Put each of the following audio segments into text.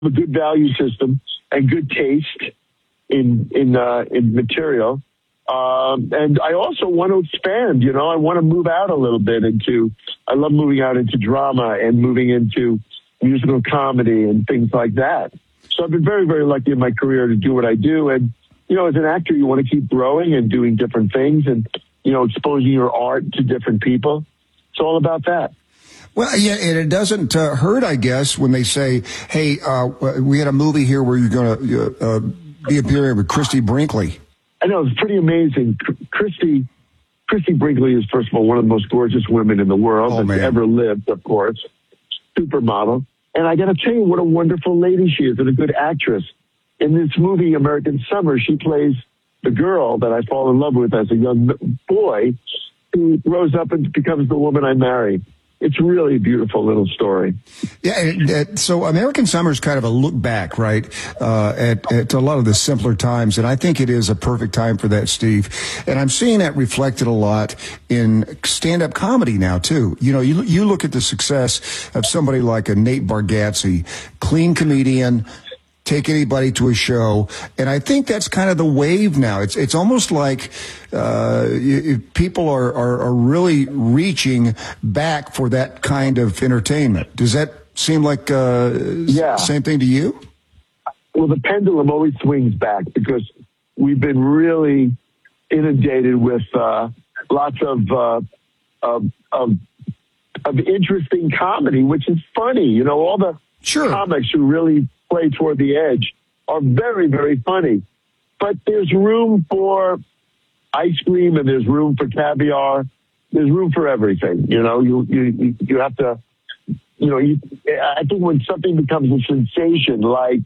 a good value system and good taste in material. And I also want to expand, I want to move out a little bit I love moving out into drama and moving into musical comedy and things like that. So I've been very, very lucky in my career to do what I do. And, as an actor, you want to keep growing and doing different things and, exposing your art to different people. It's all about that. Well, yeah, and it doesn't hurt, I guess, when they say, hey, we had a movie here where you're going to be appearing with Christie Brinkley. I know, it's pretty amazing. Christie Brinkley is, first of all, one of the most gorgeous women in the world that's ever lived, of course. Supermodel. And I got to tell you what a wonderful lady she is and a good actress. In this movie, American Summer, she plays the girl that I fall in love with as a young boy who grows up and becomes the woman I marry. It's really a beautiful little story. Yeah, so American Summer is kind of a look back, right, at a lot of the simpler times, and I think it is a perfect time for that, Steve. And I'm seeing that reflected a lot in stand-up comedy now, too. You look at the success of somebody like a Nate Bargatze, clean comedian, take anybody to a show, and I think that's kind of the wave now. It's almost like people are really reaching back for that kind of entertainment. Does that seem like same thing to you? Well, the pendulum always swings back because we've been really inundated with lots of interesting comedy, which is funny. All the comics who really play toward the edge are very, very funny. But there's room for ice cream and there's room for caviar. There's room for everything. You have to, I think when something becomes a sensation like,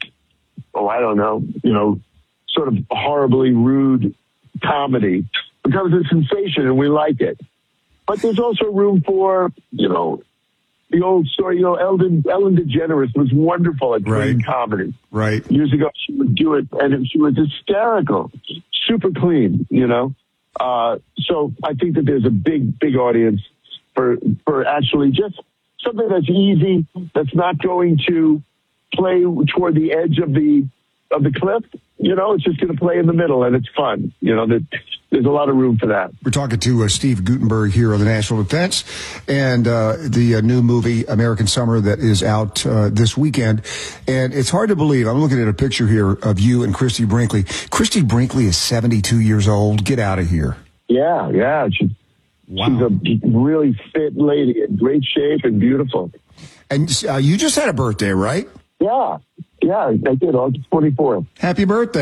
sort of horribly rude comedy becomes a sensation and we like it. But there's also room for, the old story, Ellen DeGeneres was wonderful at clean comedy. Right. Years ago, she would do it, and she was hysterical, super clean, So I think that there's a big, big audience for actually just something that's easy, that's not going to play toward the edge of the cliff. It's just going to play in the middle, and it's fun. There's a lot of room for that. We're talking to Steve Guttenberg here on the National Defense and the new movie American Summer that is out this weekend. And it's hard to believe. I'm looking at a picture here of you and Christie Brinkley. Christie Brinkley is 72 years old. Get out of here. Yeah. She's a really fit lady in great shape and beautiful. And you just had a birthday, right? Yeah, I did, August 24th. Happy birthday.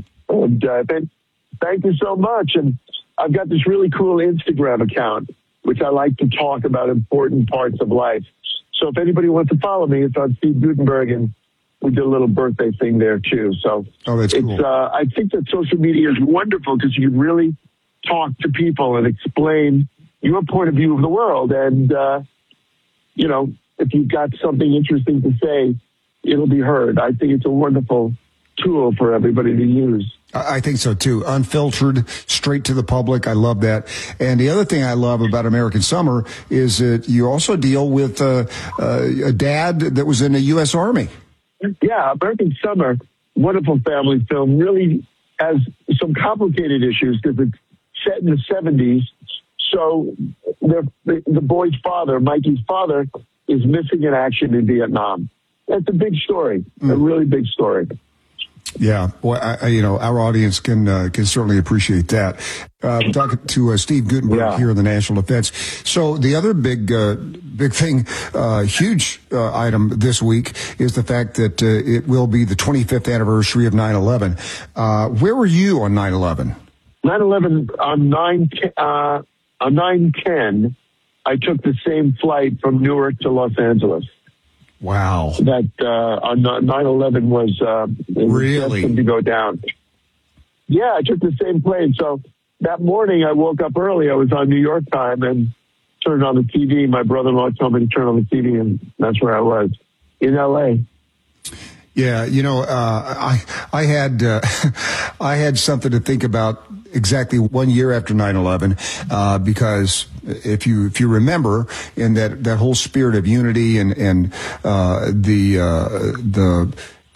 Thank you so much. And I've got this really cool Instagram account, which I like to talk about important parts of life. So if anybody wants to follow me, it's on Steve Guttenberg, and we did a little birthday thing there, too. So that's cool. I think that social media is wonderful because you can really talk to people and explain your point of view of the world. And, if you've got something interesting to say, it'll be heard. I think it's a wonderful tool for everybody to use. I think so, too. Unfiltered, straight to the public. I love that. And the other thing I love about American Summer is that you also deal with a dad that was in the U.S. Army. Yeah, American Summer, wonderful family film, really has some complicated issues because it's set in the 70s. So the boy's father, Mikey's father, is missing in action in Vietnam. That's a big story, a really big story. Yeah, boy, our audience can certainly appreciate that. We're talking to Steve Guttenberg here in the National Defense. So the other big thing, huge item this week is the fact that it will be the 25th anniversary of 9/11. Where were you on 9/11? 9/11 on 9/10. I took the same flight from Newark to Los Angeles. Wow. That on 9/11 was really destined to go down. Yeah, I took the same plane. So that morning I woke up early. I was on New York time and turned on the TV. My brother-in-law told me to turn on the TV, and that's where I was, in L.A. Yeah, I had I had something to think about exactly 1 year after 9/11, because if you remember, in that whole spirit of unity and the